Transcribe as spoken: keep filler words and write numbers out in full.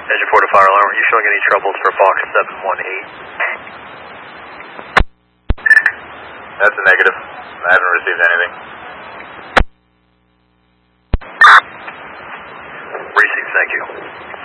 Engine four to fire alarm, are you showing any troubles for Fox seven one eight? That's a negative. I haven't received anything. Received, thank you.